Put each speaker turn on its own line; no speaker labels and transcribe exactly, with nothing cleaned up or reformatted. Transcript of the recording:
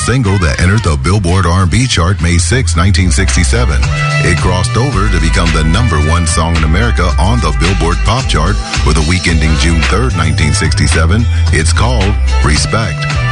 single that entered the Billboard R and B chart May sixth, nineteen sixty-seven. It crossed over to become the number one song in America on the Billboard Pop chart with a week ending June third, nineteen sixty-seven. It's called Respect.